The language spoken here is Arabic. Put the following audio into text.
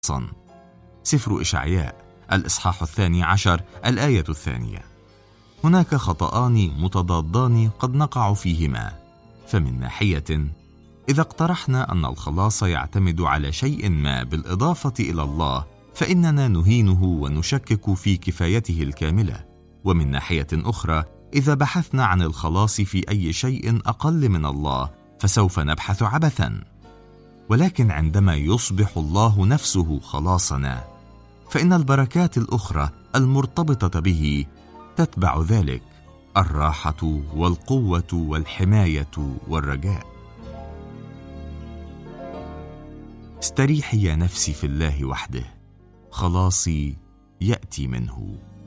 سفر إشعياء الإصحاح 12 الآية 2. هناك خطأان متضادان قد نقع فيهما. فمن ناحية، إذا اقترحنا أن الخلاص يعتمد على شيء ما بالإضافة إلى الله، فإننا نهينه ونشكك في كفايته الكاملة. ومن ناحية أخرى، إذا بحثنا عن الخلاص في أي شيء أقل من الله، فسوف نبحث عبثا. ولكن عندما يصبح الله نفسه خلاصنا، فإن البركات الأخرى المرتبطة به تتبع ذلك: الراحة والقوة والحماية والرجاء. استريحي يا نفسي في الله وحده، خلاصي يأتي منه.